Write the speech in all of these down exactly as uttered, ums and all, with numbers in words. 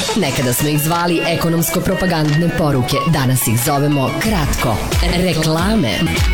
Nekada smo ih zvali ekonomsko-propagandne poruke, danas ih zovemo kratko. Reklame.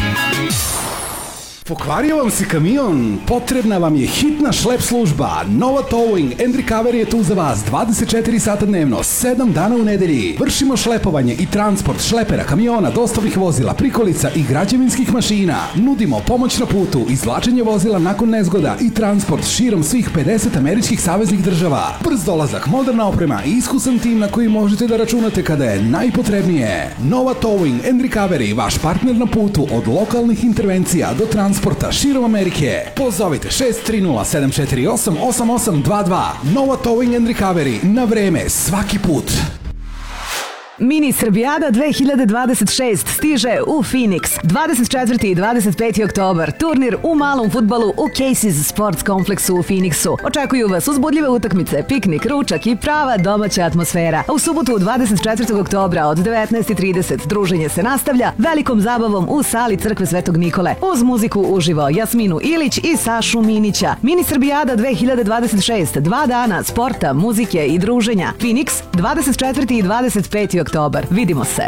Pokvario vam se kamion? Potrebna vam je hitna šlep služba. Nova Towing and Recovery je tu za vas dvadeset četiri sata dnevno, sedam dana u nedelji. Vršimo šlepovanje i transport šlepera, kamiona, dostavnih vozila, prikolica i građevinskih mašina. Nudimo pomoć na putu, izvlačenje vozila nakon nezgoda i transport širom svih pedeset američkih saveznih država. Brz dolazak, moderna oprema i iskusan tim na koji možete da računate kada je najpotrebnije. Nova Towing and Recovery, vaš partner na putu od lokalnih intervencija do transporta transporta širom Amerike. Pozovite šest tri nula sedam četiri osam osam osam dva dva. Nova Towing and Recovery. Na vreme, svaki put. Mini Srbijada dve hiljade dvadeset šest stiže u Phoenix. dvadeset četvrti i dvadeset peti oktobar. Turnir u malom fudbalu u Casey's Sports kompleksu u Phoenixu. Očekuju vas uzbudljive utakmice, piknik, ručak i prava domaća atmosfera. A u subotu dvadeset četvrtog oktobra od devetnaest i trideset druženje se nastavlja velikom zabavom u sali Crkve Svetog Nikole. Uz muziku uživo Jasminu Ilić i Sašu Minića. Mini Srbijada dve hiljade dvadeset šest. Dva dana sporta, muzike i druženja. Phoenix dvadeset četvrti i dvadeset peti oktobar. Vidimo se.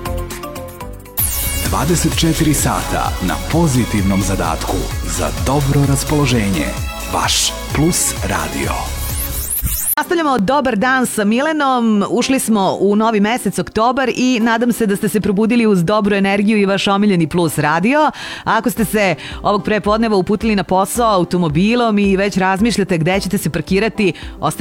dvadeset četiri sata na pozitivnom zadatku za dobro raspoloženje. Vaš Plus Radio. Nastavljamo Dobar dan sa Milenom. Ušli smo u novi mesec, oktobar, i nadam se da ste se probudili uz dobru energiju i vaš omiljeni Plus radio. A ako ste se ovog prepodneva uputili na posao automobilom i već razmišljate gde ćete se parkirati,